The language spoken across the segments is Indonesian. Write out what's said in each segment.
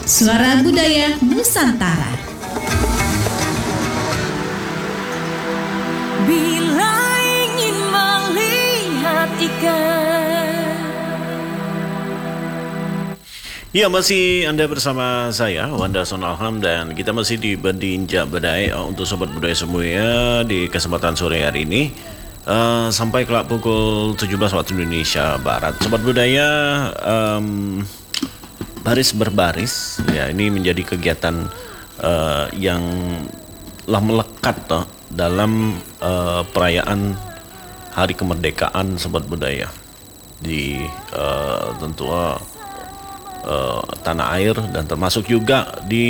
Suara Budaya Nusantara. Bila ingin melihat ikan. Ya, masih Anda bersama saya Wanda Sonalham, dan kita masih di Bandinja Badai untuk Sobat Budaya semuanya di kesempatan sore hari ini sampai kelak pukul 17 waktu Indonesia Barat. Sobat Budaya, baris berbaris ya, ini menjadi kegiatan yang telah melekat dalam perayaan Hari Kemerdekaan Sobat Budaya di tentu tanah air, dan termasuk juga di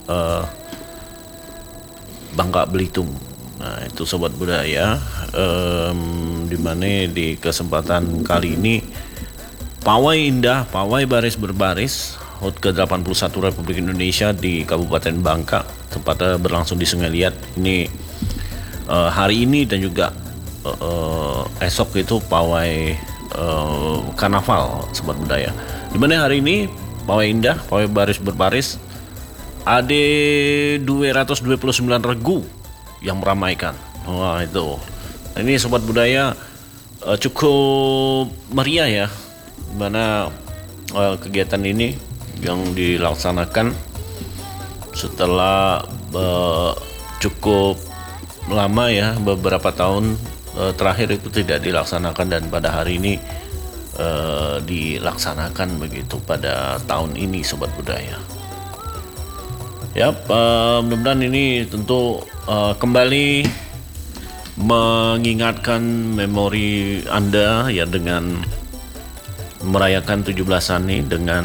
Bangka Belitung. Nah, itu Sobat Budaya, di mana di kesempatan kali ini Pawai Indah, Pawai Baris Berbaris HUT ke-81 Republik Indonesia di Kabupaten Bangka, tempatnya berlangsung di Sungai Liat. Ini hari ini dan juga esok itu Pawai Karnaval Sobat Budaya. Di mana hari ini Pawai Indah, Pawai Baris Berbaris ada 229 regu yang meramaikan. Wah, itu. Ini Sobat Budaya cukup meriah ya, dimana kegiatan ini yang dilaksanakan setelah cukup lama ya, beberapa tahun terakhir itu tidak dilaksanakan, dan pada hari ini dilaksanakan begitu pada tahun ini Sobat Budaya. Ya, mudah-mudahan ini tentu kembali mengingatkan memori Anda ya, dengan merayakan 17-an nih dengan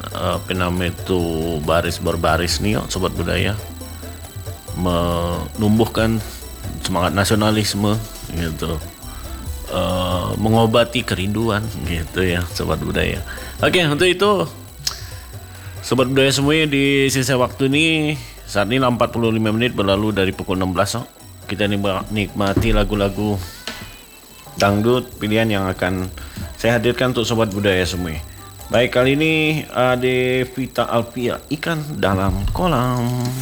baris berbaris nih Sobat Budaya, menumbuhkan semangat nasionalisme gitu, mengobati kerinduan gitu ya Sobat Budaya. Oke, untuk itu Sobat Budaya semuanya, di sisa waktu ini saat ini 45 menit berlalu dari pukul 16. Kita nikmati lagu-lagu dangdut pilihan yang akan saya hadirkan untuk Sobat Budaya semuanya. Baik, kali ini ada Vita Alpia, Ikan Dalam Kolam.